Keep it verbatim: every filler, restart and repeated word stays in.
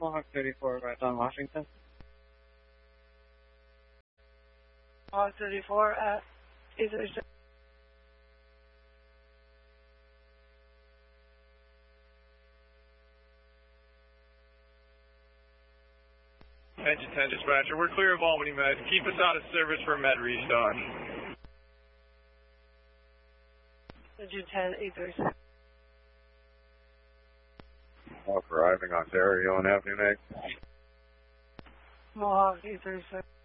Mohawk thirty-four, right on Washington. Mohawk thirty-four at eight thirty-six. Engine ten dispatcher, we're clear of Albany Med. Keep us out of service for Med restart. Engine ten, eight thirty-six. Mohawk arriving Ontario and Avenue next. Mohawk eight thirty-six.